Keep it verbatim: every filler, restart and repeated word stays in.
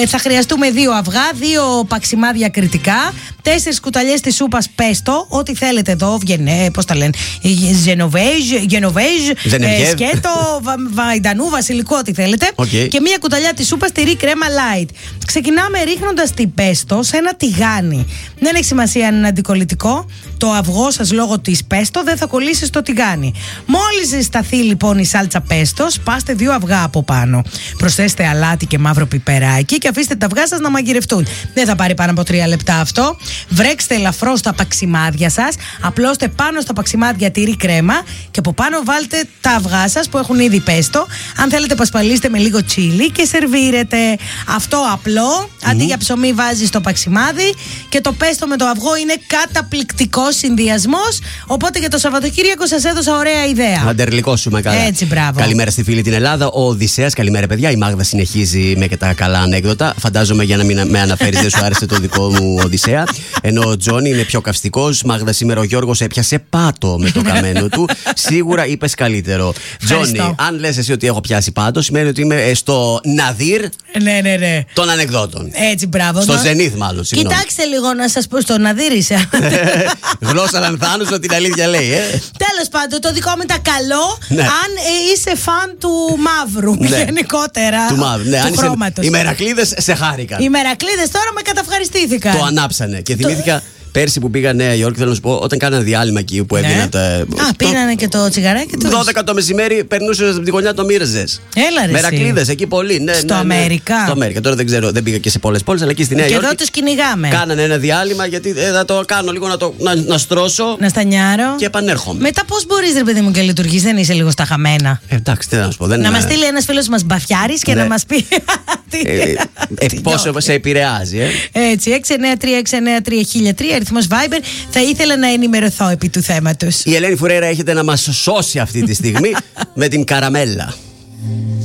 Ε, θα χρειαστούμε δύο αυγά, δύο παξιμάδια κριτικά, τέσσερις κουταλιές της σούπας πέστο, ό,τι θέλετε εδώ, βγαινε, πώς τα λένε, γενοβέζ, σκέτο, βα, βαϊντανού, βασιλικό, ό,τι θέλετε. Okay. Και μία κουταλιά της σούπας τυρί κρέμα light. Ξεκινάμε ρίχνοντας την πέστο σε ένα τηγάνι. Δεν έχει σημασία αν είναι αντικολλητικό. Το αυγό σας λόγω της πέστο δεν θα κολλήσει στο τηγάνι. Μόλις ζεσταθεί λοιπόν η σάλτσα πέστο, σπάστε δύο αυγά από πάνω. Προσθέστε αλάτι και μαύρο πιπεράκι και αφήστε τα αυγά σας να μαγειρευτούν. Δεν θα πάρει πάνω από τρία λεπτά αυτό. Βρέξτε ελαφρώς τα παξιμάδια σας. Απλώστε πάνω στα παξιμάδια τυρί κρέμα και από πάνω βάλτε τα αυγά σας που έχουν ήδη πέστο. Αν θέλετε, πασπαλίστε με λίγο τσίλι και σερβίρετε. Αυτό απλό. Mm-hmm. Αντί για ψωμί, βάζεις το παξιμάδι και το πέστο με το αυγό είναι καταπληκτικός συνδυασμός. Οπότε για το Σαββατοκύριακο σας έδωσα ωραία ιδέα. Αντερλικό σου με καλά. Έτσι, μπράβο. Καλημέρα στη φίλη την Ελλάδα. Ο Οδυσσέας, καλημέρα παιδιά. Η Μάγδα συνεχίζει με και τα καλά ανέκδοτα. Φαντάζομαι για να μην με αναφέρεις, δεν σου άρεσε το δικό μου Οδυσσέα. Ενώ ο Τζόνι είναι πιο καυστικός. Μάγδα, σήμερα ο Γιώργος έπιασε πάτο με το καμένο του. Σίγουρα είπες καλύτερο. Τζόνι, αν λες εσύ ότι έχω πιάσει πάτο, σημαίνει ότι είμαι στο ναδύρ ναι, ναι, ναι. των ανεκδότων. Έτσι, μπράβο. Στο ζενήθ, μάλλον. Συγγνώμη. Κοιτάξτε λίγο να σας πω, στο ναδύρ είσαι. Γλώσσα λανθάνους, ότι την αλήθεια λέει, ε. Τέλος πάντων, το δικό μου ήταν καλό. Ναι. Αν ε, είσαι φαν του μαύρου, ναι. γενικότερα. Του μαύρου, ναι. Του Αν χρώματος. Οι μερακλείδες σε χάρηκαν. Οι μερακλείδες τώρα με καταυχαριστήθηκαν. Το ανάψανε. Και θυμήθηκα. Το... Πέρσι που πήγα Νέα Υόρκη, θέλω να σου πω, όταν κάνανε διάλειμμα εκεί που έβγαινα. Ναι. Τα... Α, πήρανε και το τσιγαράκι του. δώδεκα το μεσημέρι περνούσε από τη γωνιά, το μοίραζες. Έλα ρε. Μερακλείδες εκεί πολύ. Ναι, στο ναι, ναι. Αμέρικα. Στο Αμέρικα. Τώρα δεν ξέρω, δεν πήγα και σε πολλές πόλεις, αλλά εκεί στη Νέα και Υόρκη. Και εδώ τους κυνηγάμε. Κάνανε ένα διάλειμμα γιατί ε, θα το κάνω λίγο να, το, να, να στρώσω. Να στανιάρω. Και επανέρχομαι. Μετά πώς μπορείς, ρε παιδί μου, και λειτουργείς, δεν είσαι λίγο στα χαμένα. Ε, εντάξει, τι να σου πω. Δεν να είναι... μας στείλει ένας φίλος μας μπαφιάρης και ναι. να μας πει. ε, ε, πόσο σε επηρεάζει, ε. Έτσι, έξι εννιά τρία έξι εννιά τρία χίλια τρία, αριθμός Viber. Θα ήθελα να ενημερωθώ επί του θέματος. Η Ελένη Φουρέιρα έχετε να μας σώσει αυτή τη στιγμή με την καραμέλα.